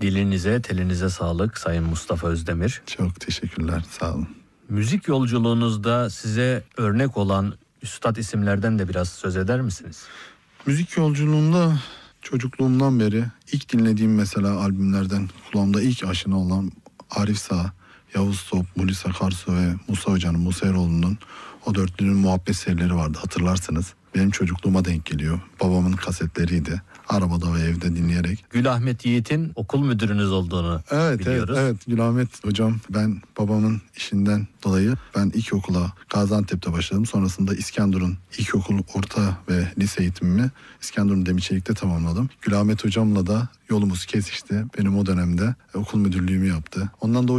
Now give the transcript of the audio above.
Dilinize, telinize sağlık Sayın Mustafa Özdemir. Çok teşekkürler, sağ olun. Müzik yolculuğunuzda size örnek olan üstad isimlerden de biraz söz eder misiniz? Müzik yolculuğunda çocukluğumdan beri ilk dinlediğim mesela albümlerden kulağımda ilk aşina olan Arif Sağ, Yavuz Top, Mulis Akarsu ve Musa Hoca'nın, Musa Eroğlu'nun o dörtlünün muhabbet serileri vardı, hatırlarsınız. Benim çocukluğuma denk geliyor. Babamın kasetleriydi. Arabada ve evde dinleyerek. Gül Ahmet Yiğit'in okul müdürünüz olduğunu biliyoruz. Evet. Gül Ahmet hocam, ben babamın işinden dolayı ben ilkokula Gaziantep'te başladım. Sonrasında İskenderun ilkokul, orta ve lise eğitimimi İskenderun Demirçelik'te tamamladım. Gül Ahmet hocamla da yolumuz kesişti. Benim o dönemde okul müdürlüğümü yaptı. Ondan da